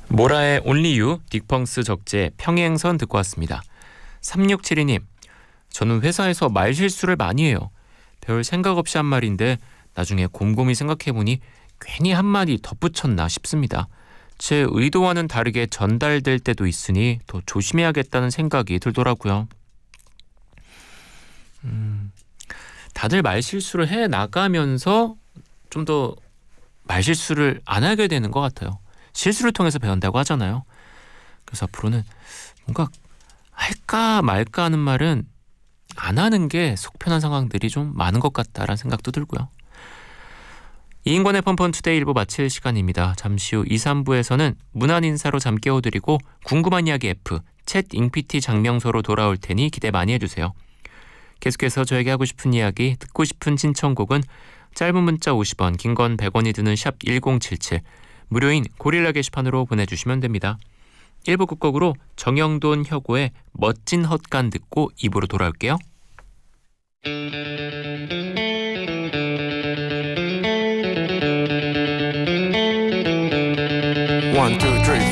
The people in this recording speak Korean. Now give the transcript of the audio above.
모라의 Only You, 딕펑스 적재 평행선 듣고 왔습니다. 3672님, 저는 회사에서 말 실수를 많이 해요. 별 생각 없이 한 말인데 나중에 곰곰이 생각해보니 괜히 한마디 덧붙였나 싶습니다. 제 의도와는 다르게 전달될 때도 있으니 더 조심해야겠다는 생각이 들더라고요. 다들 말 실수를 해 나가면서 좀 더 말 실수를 안 하게 되는 것 같아요. 실수를 통해서 배운다고 하잖아요. 그래서 앞으로는 뭔가 할까 말까 하는 말은 안 하는 게 속 편한 상황들이 좀 많은 것 같다라는 생각도 들고요. 이인권의 펀펀투데이 1부 마칠 시간입니다. 잠시 후 2, 3부에서는 문안 인사로 잠 깨워드리고 궁금한 이야기 F, 챗 잉피티 장명소로 돌아올 테니 기대 많이 해주세요. 계속해서 저에게 하고 싶은 이야기, 듣고 싶은 신청곡은 짧은 문자 50원, 긴 건 100원이 드는 샵 1077, 무료인 고릴라 게시판으로 보내주시면 됩니다. 1부 끝곡으로 정영돈 혁오의 멋진 헛간 듣고 2부로 돌아올게요. 1, 2, 3